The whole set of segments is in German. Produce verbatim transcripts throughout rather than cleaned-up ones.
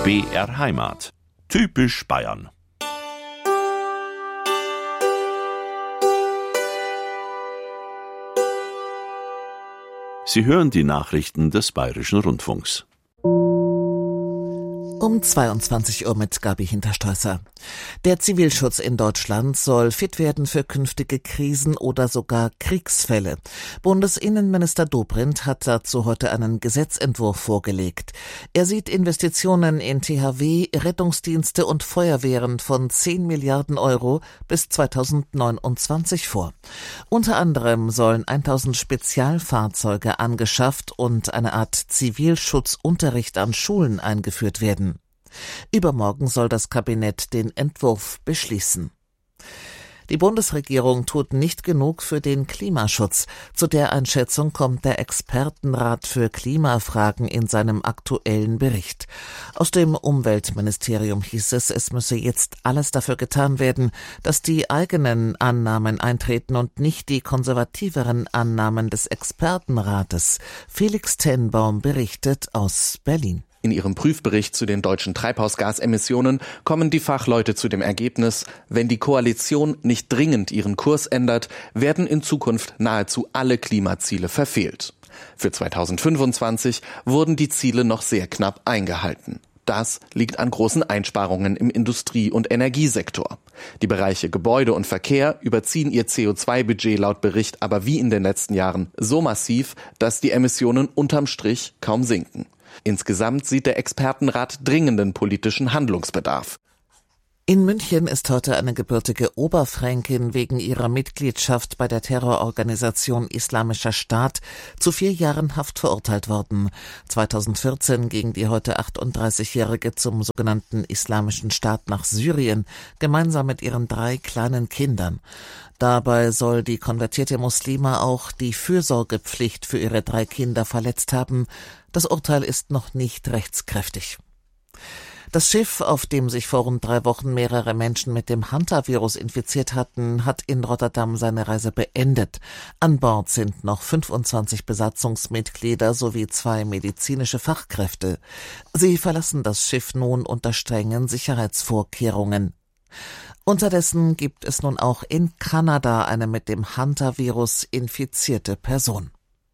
B R Heimat. Typisch Bayern. Sie hören die Nachrichten des Bayerischen Rundfunks. Um zweiundzwanzig Uhr mit Gabi Hinterstoesser. Der Zivilschutz in Deutschland soll fit werden für künftige Krisen oder sogar Kriegsfälle. Bundesinnenminister Dobrindt hat dazu heute einen Gesetzentwurf vorgelegt. Er sieht Investitionen in T H W, Rettungsdienste und Feuerwehren von zehn Milliarden Euro bis zweitausendneunundzwanzig vor. Unter anderem sollen tausend Spezialfahrzeuge angeschafft und eine Art Zivilschutzunterricht an Schulen eingeführt werden. Übermorgen soll das Kabinett den Entwurf beschließen. Die Bundesregierung tut nicht genug für den Klimaschutz. Zu der Einschätzung kommt der Expertenrat für Klimafragen in seinem aktuellen Bericht. Aus dem Umweltministerium hieß es, es müsse jetzt alles dafür getan werden, dass die eigenen Annahmen eintreten und nicht die konservativeren Annahmen des Expertenrates. Felix Tenbaum berichtet aus Berlin. In ihrem Prüfbericht zu den deutschen Treibhausgasemissionen kommen die Fachleute zu dem Ergebnis, wenn die Koalition nicht dringend ihren Kurs ändert, werden in Zukunft nahezu alle Klimaziele verfehlt. Für zweitausendfünfundzwanzig wurden die Ziele noch sehr knapp eingehalten. Das liegt an großen Einsparungen im Industrie- und Energiesektor. Die Bereiche Gebäude und Verkehr überziehen ihr C O zwei Budget laut Bericht aber wie in den letzten Jahren so massiv, dass die Emissionen unterm Strich kaum sinken. Insgesamt sieht der Expertenrat dringenden politischen Handlungsbedarf. In München ist heute eine gebürtige Oberfränkin wegen ihrer Mitgliedschaft bei der Terrororganisation Islamischer Staat zu vier Jahren Haft verurteilt worden. zweitausendvierzehn ging die heute achtunddreißigjährige zum sogenannten Islamischen Staat nach Syrien, gemeinsam mit ihren drei kleinen Kindern. Dabei soll die konvertierte Muslima auch die Fürsorgepflicht für ihre drei Kinder verletzt haben. Das Urteil ist noch nicht rechtskräftig. Das Schiff, auf dem sich vor rund drei Wochen mehrere Menschen mit dem Hantavirus infiziert hatten, hat in Rotterdam seine Reise beendet. An Bord sind noch fünfundzwanzig Besatzungsmitglieder sowie zwei medizinische Fachkräfte. Sie verlassen das Schiff nun unter strengen Sicherheitsvorkehrungen. Unterdessen gibt es nun auch in Kanada eine mit dem Hantavirus infizierte Person.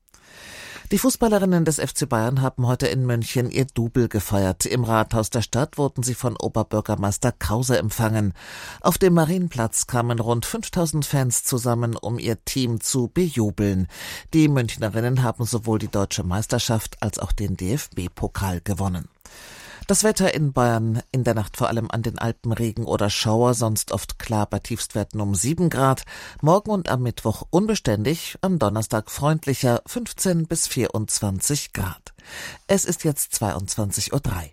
Die Fußballerinnen des F C Bayern haben heute in München ihr Double gefeiert. Im Rathaus der Stadt wurden sie von Oberbürgermeister Krause empfangen. Auf dem Marienplatz kamen rund fünftausend Fans zusammen, um ihr Team zu bejubeln. Die Münchnerinnen haben sowohl die deutsche Meisterschaft als auch den D F B-Pokal gewonnen. Das Wetter in Bayern, in der Nacht vor allem an den Alpen Regen oder Schauer, sonst oft klar bei Tiefstwerten um sieben Grad. Morgen und am Mittwoch unbeständig, am Donnerstag freundlicher, fünfzehn bis vierundzwanzig Grad. Es ist jetzt zweiundzwanzig Uhr drei.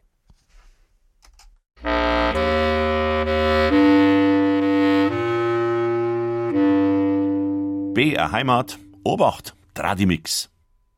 B R Heimat, Obacht, Tradimix.